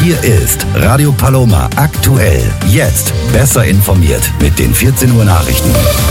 Hier ist Radio Paloma aktuell. Jetzt besser informiert mit den 14 Uhr Nachrichten.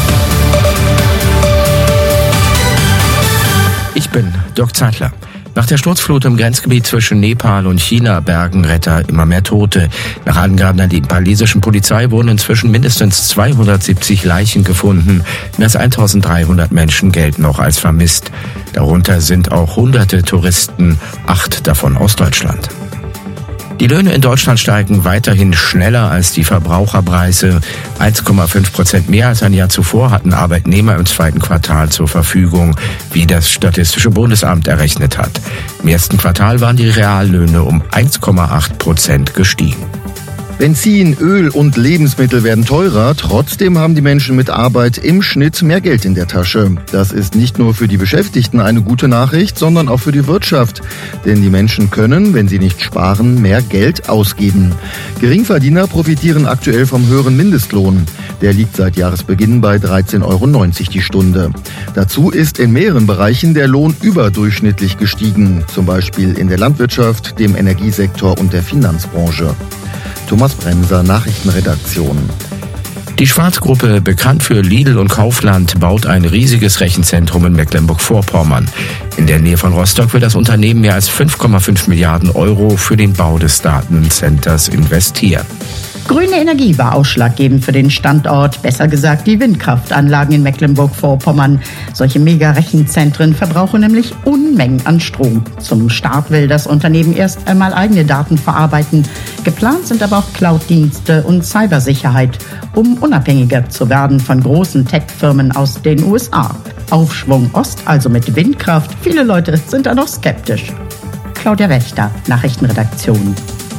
Ich bin Dirk Zeitler. Nach der Sturzflut im Grenzgebiet zwischen Nepal und China bergen Retter immer mehr Tote. Nach Angaben der nepalesischen Polizei wurden inzwischen mindestens 270 Leichen gefunden. Mehr als 1300 Menschen gelten noch als vermisst. Darunter sind auch hunderte Touristen, 8 davon aus Deutschland. Die Löhne in Deutschland steigen weiterhin schneller als die Verbraucherpreise. 1,5% mehr als ein Jahr zuvor hatten Arbeitnehmer im zweiten Quartal zur Verfügung, wie das Statistische Bundesamt errechnet hat. Im ersten Quartal waren die Reallöhne um 1,8% gestiegen. Benzin, Öl und Lebensmittel werden teurer. Trotzdem haben die Menschen mit Arbeit im Schnitt mehr Geld in der Tasche. Das ist nicht nur für die Beschäftigten eine gute Nachricht, sondern auch für die Wirtschaft. Denn die Menschen können, wenn sie nicht sparen, mehr Geld ausgeben. Geringverdiener profitieren aktuell vom höheren Mindestlohn. Der liegt seit Jahresbeginn bei 13,90 € die Stunde. Dazu ist in mehreren Bereichen der Lohn überdurchschnittlich gestiegen. Zum Beispiel in der Landwirtschaft, dem Energiesektor und der Finanzbranche. Thomas Bremser, Nachrichtenredaktion. Die Schwarz-Gruppe, bekannt für Lidl und Kaufland, baut ein riesiges Rechenzentrum in Mecklenburg-Vorpommern. In der Nähe von Rostock will das Unternehmen mehr als 5,5 Milliarden € für den Bau des Datencenters investieren. Grüne Energie war ausschlaggebend für den Standort, besser gesagt die Windkraftanlagen in Mecklenburg-Vorpommern. Solche Mega-Rechenzentren verbrauchen nämlich Unmengen an Strom. Zum Start will das Unternehmen erst einmal eigene Daten verarbeiten. Geplant sind aber auch Cloud-Dienste und Cybersicherheit, um unabhängiger zu werden von großen Tech-Firmen aus den USA. Aufschwung Ost, also mit Windkraft. Viele Leute sind da noch skeptisch. Claudia Wächter, Nachrichtenredaktion.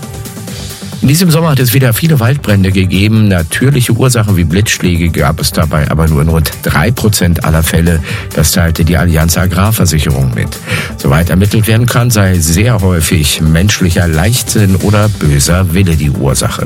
In diesem Sommer hat es wieder viele Waldbrände gegeben. Natürliche Ursachen wie Blitzschläge gab es dabei aber nur in rund 3% aller Fälle. Das teilte die Allianz Agrarversicherung mit. Soweit ermittelt werden kann, sei sehr häufig menschlicher Leichtsinn oder böser Wille die Ursache.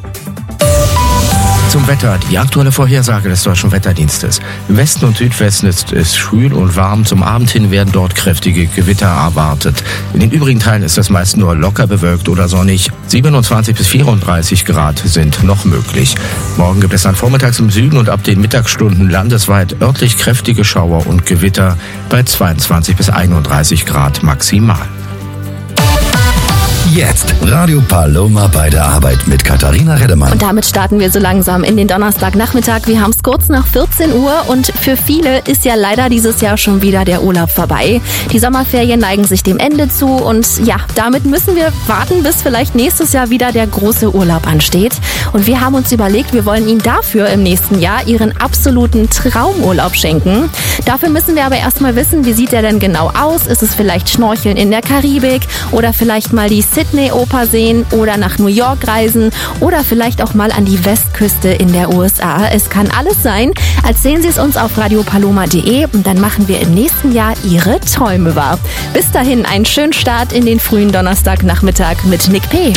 Zum Wetter, die aktuelle Vorhersage des Deutschen Wetterdienstes. Im Westen und Südwesten ist es schwül und warm. Zum Abend hin werden dort kräftige Gewitter erwartet. In den übrigen Teilen ist es meist nur locker bewölkt oder sonnig. 27 bis 34 Grad sind noch möglich. Morgen gibt es dann vormittags im Süden und ab den Mittagsstunden landesweit örtlich kräftige Schauer und Gewitter bei 22 bis 31 Grad maximal. Jetzt Radio Paloma bei der Arbeit mit Katharina Reddemann. Und damit starten wir so langsam in den Donnerstagnachmittag. Wir haben es kurz nach 14 Uhr und für viele ist ja leider dieses Jahr schon wieder der Urlaub vorbei. Die Sommerferien neigen sich dem Ende zu und ja, damit müssen wir warten, bis vielleicht nächstes Jahr wieder der große Urlaub ansteht. Und wir haben uns überlegt, wir wollen Ihnen dafür im nächsten Jahr Ihren absoluten Traumurlaub schenken. Dafür müssen wir aber erstmal wissen, wie sieht der denn genau aus? Ist es vielleicht Schnorcheln in der Karibik oder vielleicht mal die Sydney-Oper sehen oder nach New York reisen oder vielleicht auch mal an die Westküste in der USA. Es kann alles sein. Erzählen Sie es uns auf radiopaloma.de und dann machen wir im nächsten Jahr Ihre Träume wahr. Bis dahin einen schönen Start in den frühen Donnerstagnachmittag mit Nick P.